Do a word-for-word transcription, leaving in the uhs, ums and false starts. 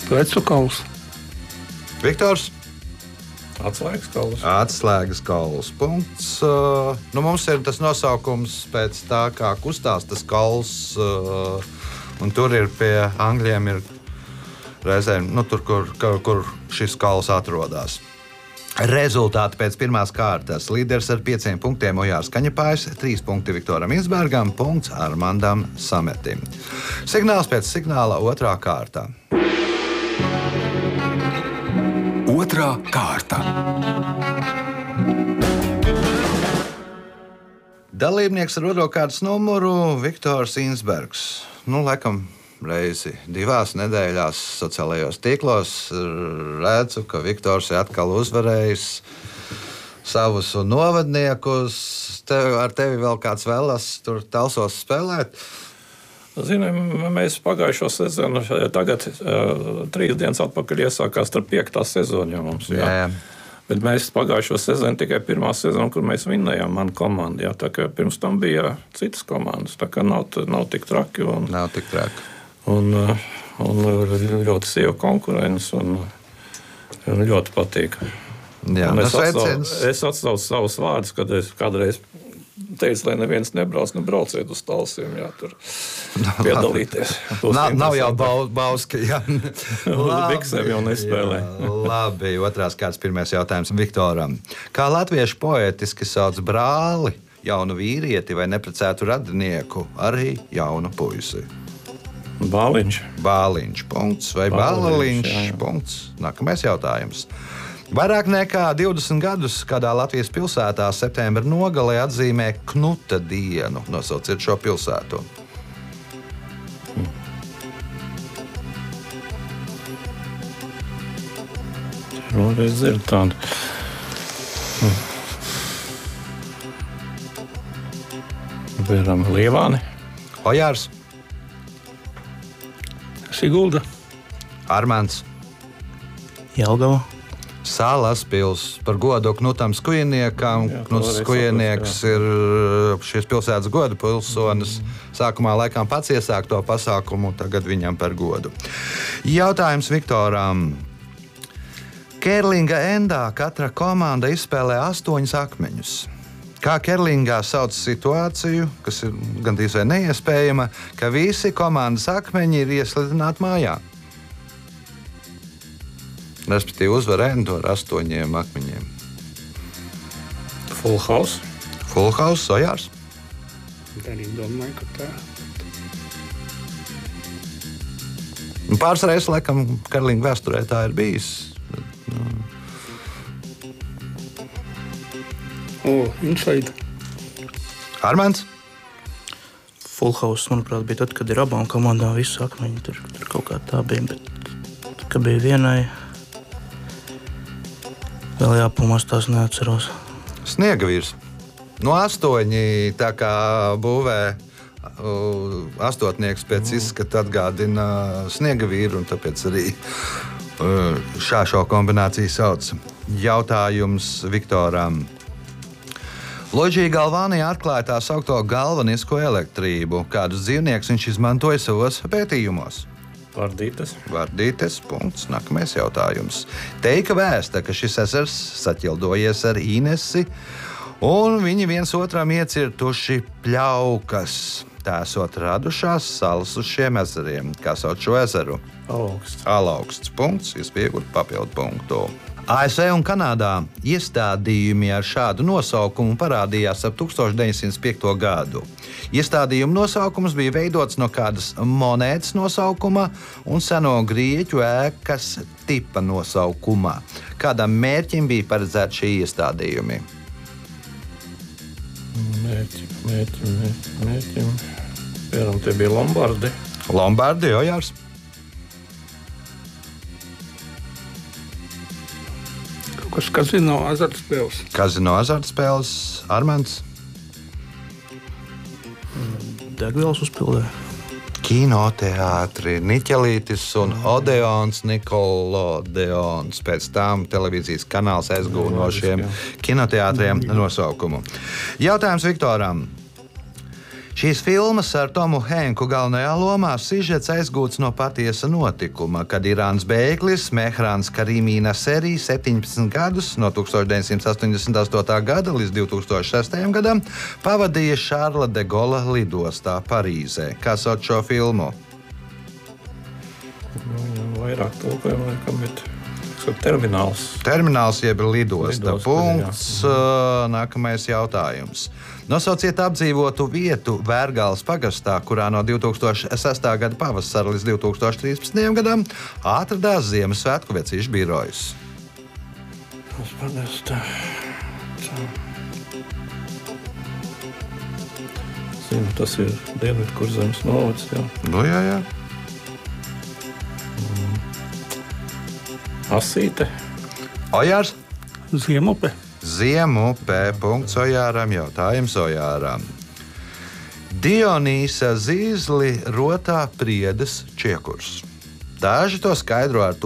Vecu kauls. Viktors? Atslēgas kauls. Atslēgas kauls. Punkts. Uh, nu, mums ir tas nosaukums pēc tā, kā kustās tas kauls. Uh, un tur ir pie angļiem ir reizēm, nu, tur, kur, kur, kur šis kauls atrodas. Rezultāti pēc pirmās kārtas. Līderis ar pieciem punktiem Ojārs Kaņepājs, trīs punkti Viktoram Insbergam, punkts Armandam Sametim. Signāls pēc signāla otrā kārta. Otrā kārta. Dalībnieks ar otro kārtas numuru Viktors Insbergs. Nu, laikam, reizi divās nedēļās sociālajos tīklos redzu, ka Viktors ir atkal uzvarējis savus novadniekus. Tev, ar tevi vēl kāds vēlas tur Talsos spēlēt? Zinām, mēs pagājušo sezonu, tagad uh, trīs dienas atpakaļ iesākās ar piektā sezonu jau mums. Jā. Jā. Bet mēs pagājušo sezonu tikai pirmā sezona, kur mēs vinnējām manu komandu. Jā, tā kā pirms tam bija citas komandas, tā kā nav, nav tik traki. Un, nav tik traki. Un, un, un ļoti sievu konkurence un, un ļoti patīk. Jā, un es, atstāvu, es atstāvu savus vārdus, kad es kādreiz teicu, lai neviens nebrauc, nu brauciet uz Talsiem, jā, tur piedalīties. nav, nav jau bauska, jā. Biksēm jau nespēlē. Jā, labi, otrās kārtas pirmais jautājums Viktoram. Kā latvieši poetiski sauc brāli, jaunu vīrieti vai neprecētu radinieku, arī jaunu puisi? Bāliņš. Bāliņš, punkts, vai Bāliņš, punkts. Nākamais jautājums. Vairāk nekā divdesmit gadus kādā Latvijas pilsētā septembra nogalē atzīmē Knuta dienu. Nosauciet šo pilsētu. Šoreiz ir tāda. Piemēram, Lievāni. Ojārs. Sigulda. Armands. Jelgava. Salas pils par godu Knutam Skujniekam. Knuts Skujnieks ir šīs pilsētas godu pilsonis. Sākumā laikam pats iesāk to pasākumu, tagad viņam par godu. Jautājums Viktoram. Kerlinga endā katra komanda izspēlē astoņus akmeņus. Kā kerlingā sauc situāciju, kas ir gandrīz vai neiespējama, ka visi komandas akmeņi ir ieslidināti mājā? Respektīvi uzvar endu ar astoņiem akmeņiem. Full house. Full house, Ojārs. Arī domāju, ka tā. Pāris reizes, laikam, Kerlinga vēsturē tā ir bijis. O, inside. Armands. Full house, manuprāt, bija tad, kad ir abām komandām visu akmeņi. Tur, tur kaut kā tā bija, bet kad bija vienai, vēl jāpamostās, neatceros. Sniega vīrs. No astoņi tā kā būvē uh, astotnieks pēc izskata atgādina sniega vīru, un tāpēc arī uh, šā šo kombināciju sauc. Jautājums Viktoram. Luigi Galvani atklāja tā saukto galvanisko elektrību. Kādus dzīvniekus viņš izmantoja savos pētījumos? Vardītes. Vardītes, punkts. Nākamais jautājums. Teika vēsta, ka šis ezers saķildojies ar Inesi, un viņi viens otram iecirtuši pļaukas. Tā esot radušās salas uz šiem ezeriem. Kā sauc šo ezeru? Alauksts. Alauksts, punkts. Iespiegut papildu punktu. A S V un Kanādā iestādījumi ar šādu nosaukumu parādījās ap tūkstoš deviņsimt piekto gadu. Iestādījuma nosaukums bija veidots no kādas monētas nosaukuma un seno grieķu ēkas tipa nosaukumā. Kādam mērķim bija paredzēti šie iestādījumi? Mērķim, mērķim, mērķim, mērķim. Piemēram, tie bija Lombardi. Lombardi, Ojārs. Kas kazino azartspēles. Kazino azartspēles, Armands. Degvielas uzpildē. Kinoteātri, Niķelītis un Odeons, Nikolodeons. Pēc tam televīzijas kanāls aizgūva no šiem kinoteātriem nosaukumu. Jautājums Viktoram. Šīs filmas ar Tomu Henku galvenajā lomā sižets aizgūts no patiesa notikuma, kad Irānas bēglis Mehrāns Karīmī Naserī septiņpadsmit gadus no tūkstoš deviņsimt astoņdesmit astotā gada līdz divtūkstoš sestajam gadam pavadīja Šarla de Gola lidostā Parīzē. Kā sauc šo filmu? Nu, vairāk tulkojumu, laikam, bet termināls. Termināls jeb lidosta. Lidosta, Punkts. Jā. Nākamais jautājums. Nosauciet apdzīvotu vietu Vērgāles pagastā, kurā no divtūkstoš sestā gada pavasara līdz divtūkstoš trīspadsmitajam gadam atradās Ziemassvētku vecīšu birojas. Tas pagastā. Zinu, tas ir Dienvidkurzemes novads, jā. Nu, jā, jā. Asīte. Ojārs? Ziemupe. Ziemupe. Punkts Ojāram. Jautājums Ojāram. Dionīsa zīzli rotā priedes čiekurs. Daži to skaidro ar to,